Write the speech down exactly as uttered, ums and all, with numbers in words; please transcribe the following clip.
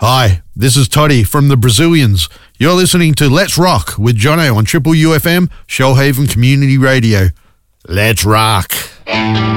Hi, this is Toddy from the Brazilians. You're listening to Let's Rock with Jono on Triple U F M, Shoalhaven Community Radio. Let's rock.